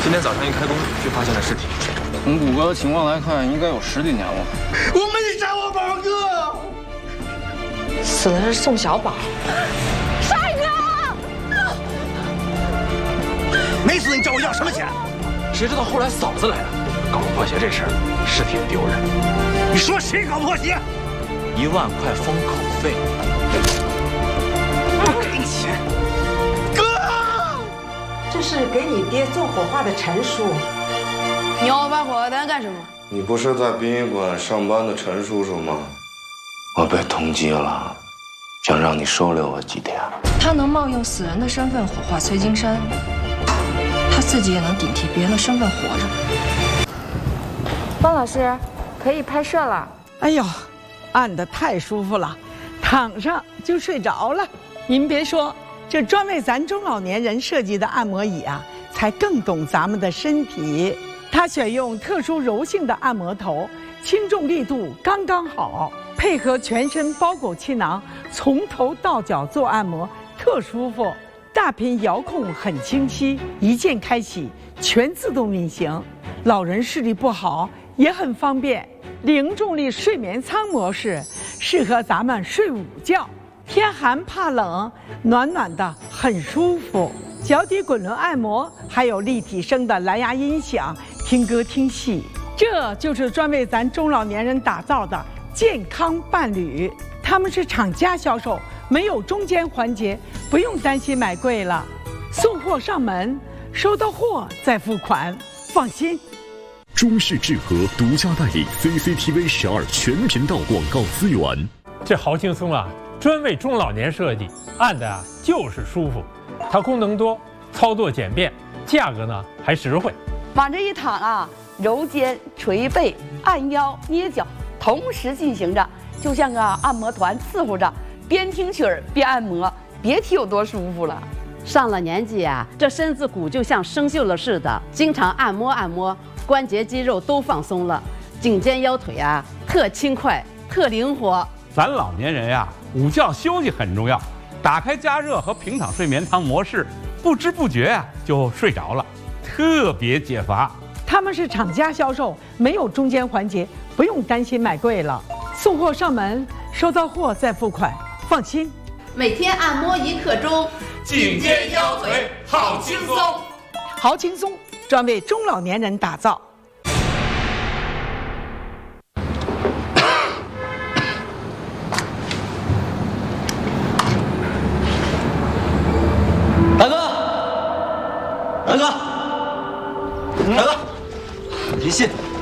今天早上一开工就发现了尸体。 从骨骼的情况来看，应该有10几年了。 我没杀我宝哥， 死的是宋小宝。 帅哥， 没死你找我要什么钱？ 谁知道后来嫂子来了，搞破鞋这事儿是挺丢人。 你说谁搞破鞋 ？1万块封口费。 不给你钱，哥！ 这是给你爹做火化的陈叔。 你要我办火化单干什么？ 你不是在殡仪馆上班的陈叔叔吗？我被通缉了，想让你收留我几天。 他能冒用死人的身份火化崔金山，他自己也能顶替别人的身份活着。 方老师，可以拍摄了。 哎呦，按得太舒服了，躺上就睡着了。您别说，这专为咱中老年人设计的按摩椅啊，才更懂咱们的身体。它选用特殊柔性的按摩头，轻重力度刚刚好，配合全身包裹气囊，从头到脚做按摩，特舒服。大屏遥控很清晰，一键开启，全自动运行。老人视力不好也很方便。零重力睡眠舱模式适合咱们睡午觉，天寒怕冷，暖暖的很舒服。脚底滚轮按摩，还有立体声的蓝牙音响，听歌听戏。这就是专为咱中老年人打造的健康伴侣。他们是厂家销售，没有中间环节，不用担心买贵了。送货上门，收到货再付款，放心。 中式智和独家代理 CCTV 12全频道广告资源。 这好轻松啊，专为中老年设计，按的啊就是舒服。它功能多，操作简便，价格呢还实惠。 往这一躺啊，揉肩、捶背、按腰、捏脚，同时进行着，就像个按摩团伺候着，边听曲儿边按摩，别提有多舒服了。 上了年纪啊，这身子骨就像生锈了似的，经常按摩按摩，关节肌肉都放松了，颈肩腰腿啊特轻快，特灵活。 咱老年人呀，午觉休息很重要。打开加热和平躺睡眠舱模式，不知不觉啊就睡着了，特别解乏。 他们是厂家销售，没有中间环节，不用担心买贵了。送货上门，收到货再付款，放心。 每天按摩1刻钟， 颈肩腰腿好轻松， 好轻松，专为中老年人打造。 大哥，离信。